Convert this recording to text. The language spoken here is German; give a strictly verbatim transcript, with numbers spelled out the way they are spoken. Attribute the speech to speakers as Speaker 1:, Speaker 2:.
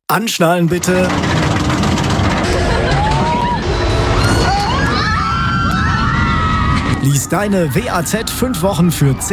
Speaker 1: Anschnallen bitte. Lies deine W A Z fünf Wochen für